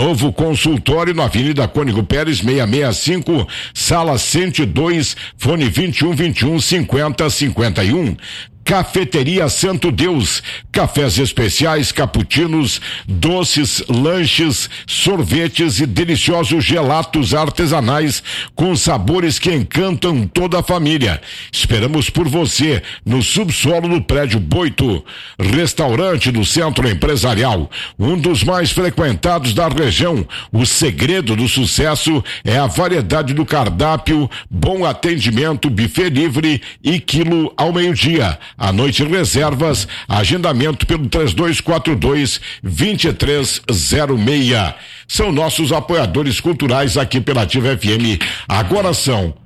Novo consultório na Avenida Cônigo Pérez 665, sala 102, fone 2121-5051. Cafeteria Santo Deus, cafés especiais, cappuccinos, doces, lanches, sorvetes e deliciosos gelatos artesanais com sabores que encantam toda a família. Esperamos por você no subsolo do prédio Boito. Restaurante do Centro Empresarial, um dos mais frequentados da região. O segredo do sucesso é a variedade do cardápio, bom atendimento, buffet livre e quilo ao meio-dia. À noite, reservas, agendamento pelo 3242-2306. São nossos apoiadores culturais aqui pela Ativa FM. Agora são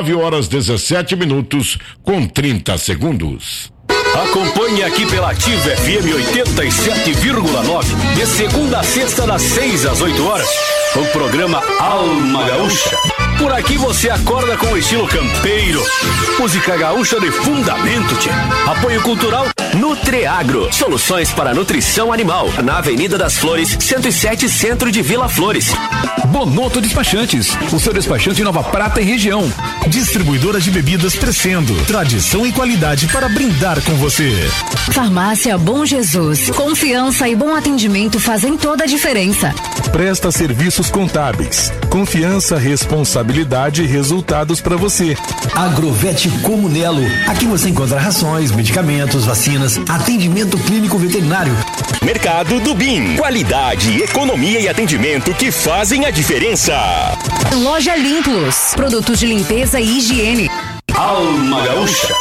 9h17 com 30 segundos. Acompanhe aqui pela Ativa FM 87,9, de segunda a sexta, das 6 às 8 horas, o programa Alma Gaúcha. Por aqui você acorda com o estilo campeiro, música gaúcha de fundamento, tchê. Apoio cultural Nutreagro, soluções para nutrição animal, na Avenida das Flores, 107, centro de Vila Flores. Bonoto Despachantes, o seu despachante Nova Prata e região. Distribuidora de bebidas Crescendo, tradição e qualidade para brindar com você. Farmácia Bom Jesus, confiança e bom atendimento fazem toda a diferença. Presta serviços contábeis, confiança, responsabilidade e resultados para você. Agrovet Comunelo, aqui você encontra rações, medicamentos, vacinas, atendimento clínico veterinário. Mercado do BIM, qualidade, economia e atendimento que fazem a diferença. Loja Limplos, produtos de limpeza e higiene. Alma Gaúcha.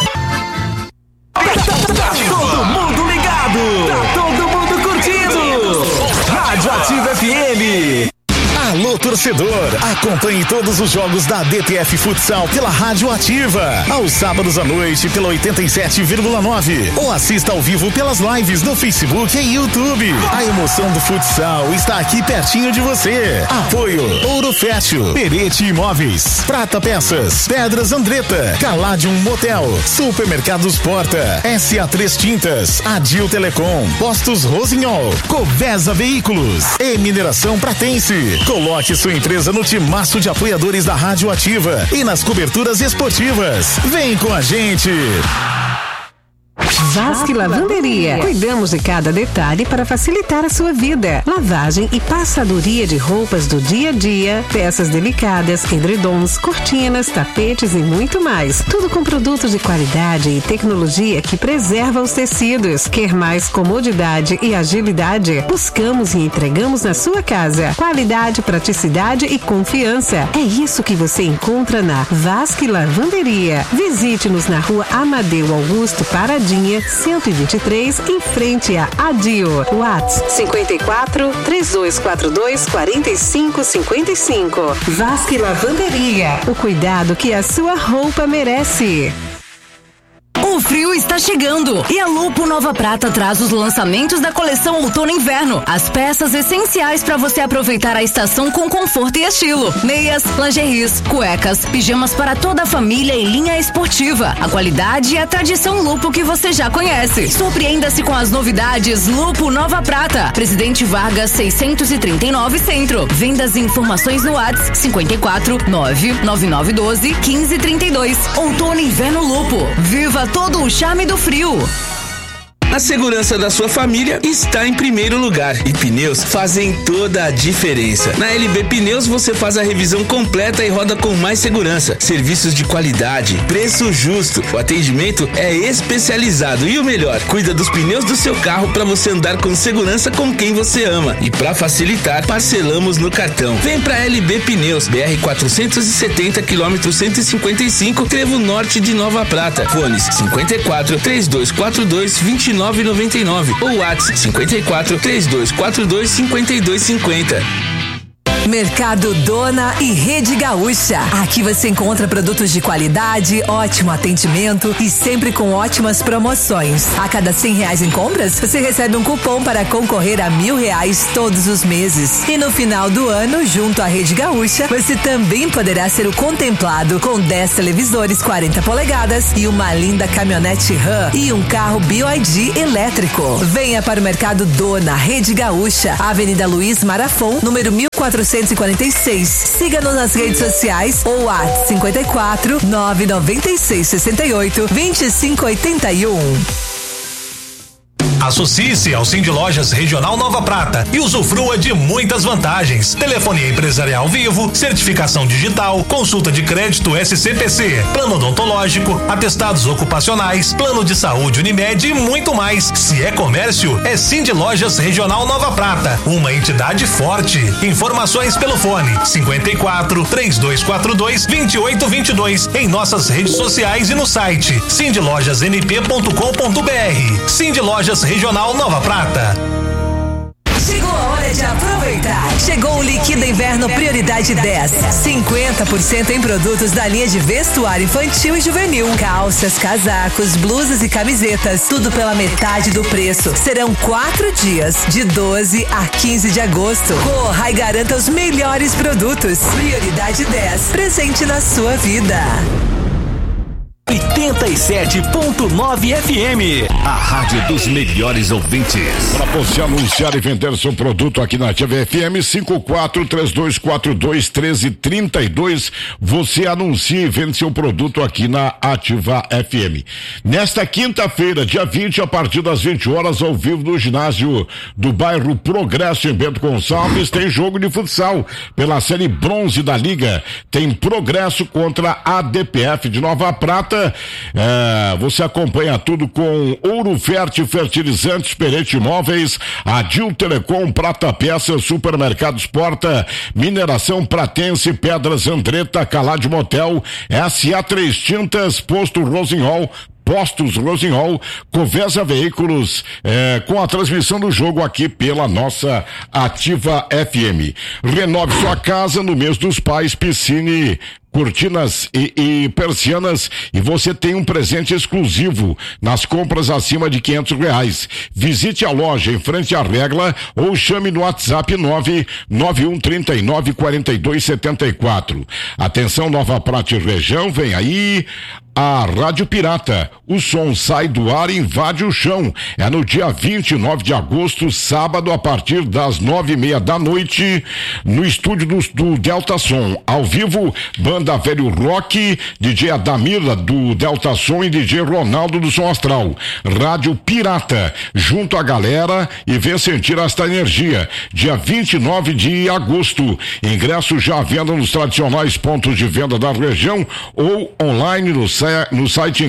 Tá todo mundo ligado, tá todo mundo curtindo. Rádio Ativa FM. Alô, torcedor, acompanhe todos os jogos da DTF Futsal pela Rádio Ativa, aos sábados à noite pela 87,9, ou assista ao vivo pelas lives no Facebook e YouTube. A emoção do futsal está aqui pertinho de você. Apoio Ouro Fértil, Perete Imóveis, Prata Peças, Pedras Andretta, Caladium Motel, Supermercados Porta, SA3 Tintas, Adil Telecom, Postos Rosinhol, Covesa Veículos e Mineração Pratense. Coloque sua empresa no timaço de apoiadores da Rádio Ativa e nas coberturas esportivas. Vem com a gente! Vasque Lavanderia. Cuidamos de cada detalhe para facilitar a sua vida. Lavagem e passadoria de roupas do dia a dia, peças delicadas, edredons, cortinas, tapetes e muito mais. Tudo com produtos de qualidade e tecnologia que preserva os tecidos. Quer mais comodidade e agilidade? Buscamos e entregamos na sua casa. Qualidade, praticidade e confiança. É isso que você encontra na Vasque Lavanderia. Visite-nos na Rua Amadeu Augusto Paradinha, 123, em frente a Adio. WhatsApp 54 3242 4555. Vasque Lavanderia. O cuidado que a sua roupa merece. O frio está chegando e a Lupo Nova Prata traz os lançamentos da coleção Outono e Inverno. As peças essenciais para você aproveitar a estação com conforto e estilo. Meias, lingeries, cuecas, pijamas para toda a família e linha esportiva. A qualidade e a tradição Lupo que você já conhece. Surpreenda-se com as novidades Lupo Nova Prata. Presidente Vargas 639 Centro. Vendas e informações no WhatsApp 54 99912 1532. Outono e Inverno Lupo. Viva todo o charme do frio. A segurança da sua família está em primeiro lugar e pneus fazem toda a diferença. Na LB Pneus você faz a revisão completa e roda com mais segurança. Serviços de qualidade, preço justo, o atendimento é especializado e o melhor, cuida dos pneus do seu carro para você andar com segurança com quem você ama. E para facilitar, parcelamos no cartão. Vem pra LB Pneus, BR 470 km 155, Trevo Norte de Nova Prata. Fones 54 3242 2999 ou WhatsApp 54 3242 5250. Mercado Dona e Rede Gaúcha. Aqui você encontra produtos de qualidade, ótimo atendimento e sempre com ótimas promoções. A cada R$100 em compras, você recebe um cupom para concorrer a R$1.000 todos os meses. E no final do ano, junto à Rede Gaúcha, você também poderá ser o contemplado com 10 televisores 40 polegadas e uma linda caminhonete RAM e um carro BYD elétrico. Venha para o Mercado Dona, Rede Gaúcha, Avenida Luiz Marafon, número 1000 446. Siga-nos nas redes sociais ou WhatsApp 54 996 68 2581. Associe-se ao Cindy Lojas Regional Nova Prata e usufrua de muitas vantagens. Telefonia empresarial vivo, certificação digital, consulta de crédito SCPC, plano odontológico, atestados ocupacionais, plano de saúde Unimed e muito mais. Se é comércio, é Cindy Lojas Regional Nova Prata, uma entidade forte. Informações pelo fone 54 3242 2822 em nossas redes sociais e no site cindylojasmp.com.br. Cindy Lojas Regional Nova Prata. Chegou a hora de aproveitar. Chegou o Liquida Inverno Prioridade 10. 50% em produtos da linha de vestuário infantil e juvenil. Calças, casacos, blusas e camisetas. Tudo pela metade do preço. Serão 4 dias, de 12 a 15 de agosto. Corra e garanta os melhores produtos. Prioridade 10. Presente na sua vida. 87.9 FM, a rádio dos melhores ouvintes. Para você anunciar e vender seu produto aqui na Ativa FM, 5432421332, você anuncia e vende seu produto aqui na Ativa FM. Nesta quinta-feira, dia 20, a partir das 20 horas, ao vivo no ginásio do bairro Progresso, em Bento Gonçalves, tem jogo de futsal pela série bronze da Liga. Tem Progresso contra a ADPF de Nova Prata. Você acompanha tudo com Ouro Fértil, Fertilizantes, Perete Imóveis, Adil Telecom, Prata Peças, Supermercados Porta, Mineração Pratense, Pedras Andretta, Calade Motel, SA 3 Tintas, Posto Rosenhol, Postos Rosenhol, Covesa Veículos, com a transmissão do jogo aqui pela nossa Ativa FM. Renove sua casa no mês dos pais, piscine, cortinas e persianas, e você tem um presente exclusivo nas compras acima de R$500. Visite a loja em frente à Regla ou chame no WhatsApp 991394274. Atenção, Nova Prata e região, vem aí a Rádio Pirata. O som sai do ar e invade o chão. É no dia 29 de agosto, sábado, a partir das 9:30 da noite, no estúdio do Delta Som. Ao vivo, Banda Velho Rock, DJ Adamira do Delta Som e DJ Ronaldo do Som Astral. Rádio Pirata, junto à galera, e vem sentir esta energia. Dia 29 de agosto. Ingressos já à venda nos tradicionais pontos de venda da região ou online no site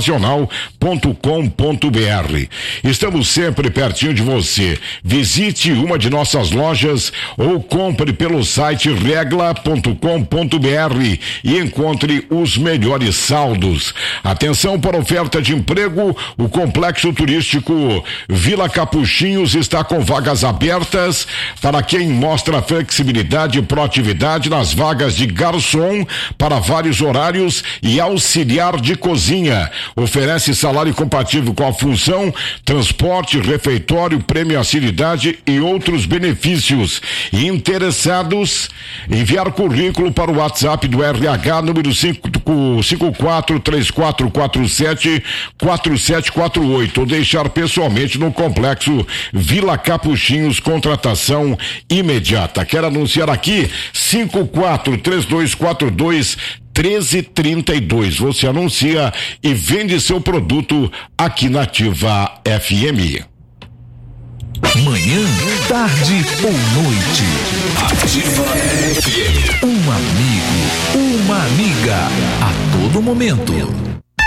ingressonacional.com.br. Estamos sempre pertinho de você. Visite uma de nossas lojas ou compre pelo site regla.com.br e encontre os melhores saldos. Atenção para oferta de emprego. O Complexo Turístico Vila Capuchinhos está com vagas abertas para quem mostra flexibilidade e proatividade nas vagas de garçom para vários horários e auxiliar de cozinha. Oferece salário compatível com a função, transporte, refeitório, prêmio assiduidade e outros benefícios. Interessados, enviar currículo para o WhatsApp do RH, número 5434474748, ou deixar pessoalmente no Complexo Vila Capuchinhos, contratação imediata. Quero anunciar aqui 5432421332. Você anuncia e vende seu produto aqui na Ativa FM. Manhã, tarde ou noite. Ativa FM. Um amigo, uma amiga, a todo momento.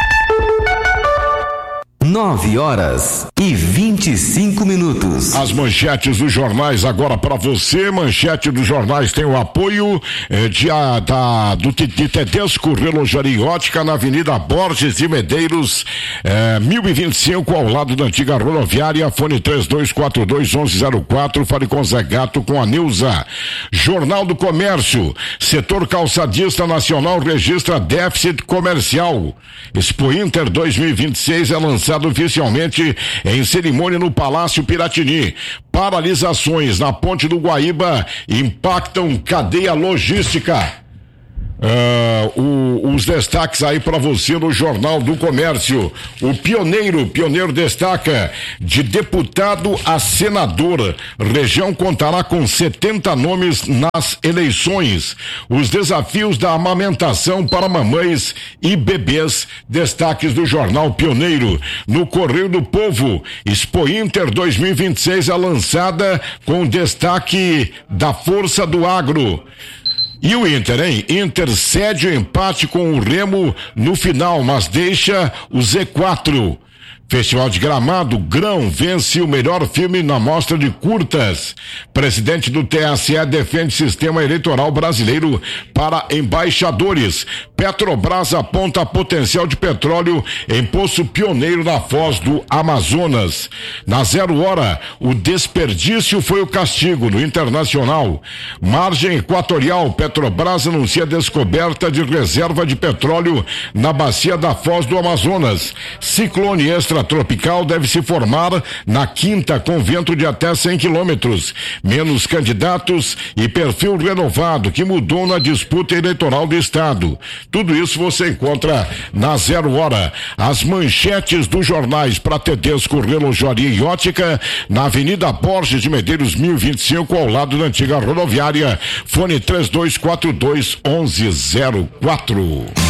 9h25. As manchetes dos jornais agora para você. Manchete dos jornais tem o apoio do Tedesco Relojaria e Ótica na Avenida Borges de Medeiros, 1025, ao lado da antiga rodoviária. Fone 3242-1104. Fale com Zé Gato, com a Neuza. Jornal do Comércio. Setor calçadista nacional registra déficit comercial. Expo Inter 2026 é lançado oficialmente em cerimônia no Palácio Piratini. Paralisações na Ponte do Guaíba impactam cadeia logística. Os destaques aí para você no Jornal do Comércio. O Pioneiro destaca: de deputado a senador, região contará com 70 nomes nas eleições. Os desafios da amamentação para mamães e bebês, destaques do Jornal Pioneiro. No Correio do Povo, Expo Inter 2026 é lançada com destaque da força do agro. E o Inter, hein? Inter cede o empate com o Remo no final, mas deixa o Z4. Festival de Gramado, Grão vence o melhor filme na mostra de curtas. Presidente do TSE defende sistema eleitoral brasileiro para embaixadores. Petrobras aponta potencial de petróleo em poço pioneiro na foz do Amazonas. Na 0 hora, o desperdício foi o castigo no Internacional. Margem Equatorial, Petrobras anuncia descoberta de reserva de petróleo na bacia da foz do Amazonas. Ciclone extratropical deve se formar na quinta com vento de até 100 quilômetros. Menos candidatos e perfil renovado que mudou na disputa eleitoral do estado. Tudo isso você encontra na 0 hora. As manchetes dos jornais para Tedesco, Relojoaria e Ótica, na Avenida Borges de Medeiros 1025, ao lado da antiga rodoviária. Fone 3242-1104.